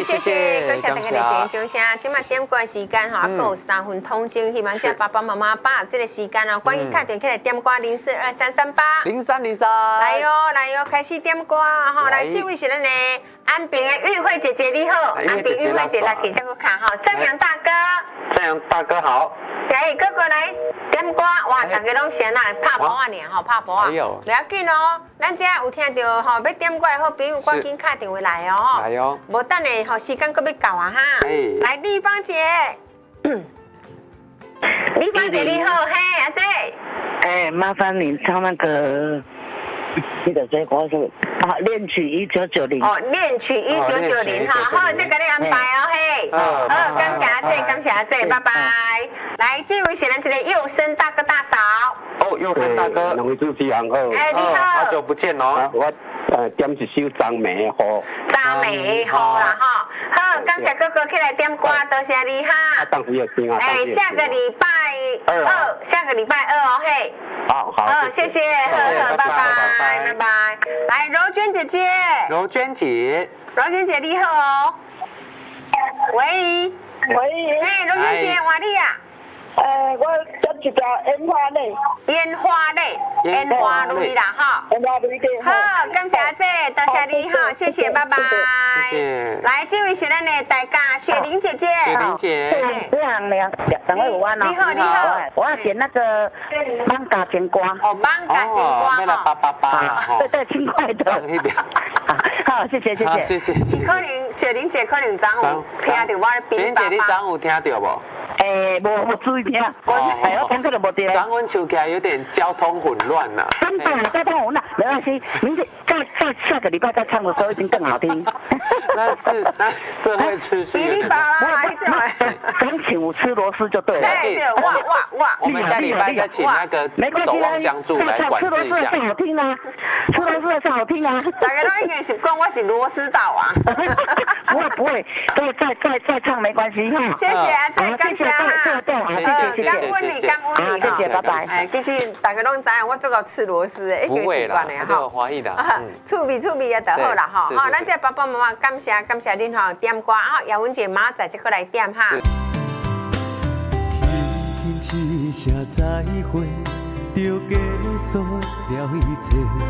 谢谢，感谢大家的掌声。今麦点歌的时间哈，还有3分通钟，希望这爸爸妈妈把握这个时间哦，赶紧打电话来点歌0423380303。来哟，开始点歌哈！来，这位是咱的安平的玉慧姐姐，你好，安平玉慧姐来给这个卡哈，张扬大哥， 张扬大哥好。 来，哥哥来点歌，哇，大家拢先来拍婆啊呢，吼，拍婆啊，不要紧哦，咱这有听到吼，要点歌的好朋友，赶紧打电话来哦， 来哦， 无等下吼，时间搁要到啊哈，来，丽芳姐，丽芳姐你好，嘿，阿姐， 麻烦你唱那个。你的这歌是恋曲1990哦， 恋曲1990哈，好，再给你安排哦嘿，好，感谢阿姐，感谢阿姐，拜拜。来，这位是咱这个佑生大哥大嫂。 哦，佑生大哥， 两位主持人好， 你好， 好久不见哦。 我点一首张梅的歌， 张梅的歌啦哈，好，感谢哥哥起来点歌，多谢你哈。 当时有听啊。 下个礼拜二哦嘿。 好， 谢谢，拜拜，拜拜。来，柔娟姐姐， 柔娟姐你好哦。喂，嘿，柔娟姐，换你啊。 我点一条烟花类啦哈。好，感谢阿姐，多谢你哈，谢谢，拜拜。 谢谢。 来，这位是咱的大家雪玲姐姐。 两位午安哦。 你好。 我要点那个芒嘎甜瓜。 芒嘎甜瓜哈。 对，轻快的。 长一点。 好，谢谢。 可能雪玲姐可能昨有听到我的冰爸爸。 雪玲姐，你昨有听到无？ 无注意听。我刚才就无听。 昨晚唱起来有点交通混乱呐。 真的，交通混乱，没关系，明天再下个礼拜再唱的时候一定更好听。 那社会秩序。 比你爸啦，你讲。 刚请我吃螺丝就对了。 哇！ 我们下礼拜再请那个守望相助来管制一下。 吃螺丝好听啊，吃螺丝好听啊。 大家都应该习惯我是螺丝岛啊。 不会，再唱没关系。 谢谢啊，再感谢啊。 谢谢， 谢谢，拜拜。 其实大家拢知影，我做到吃螺丝的， 不会啦，我都欢喜的。 趣味也就好啦哈。好，咱这爸爸妈妈感谢恁吼点歌啊，姚文姐妈仔即个来点哈。 轻轻一声再会，就结束了一切。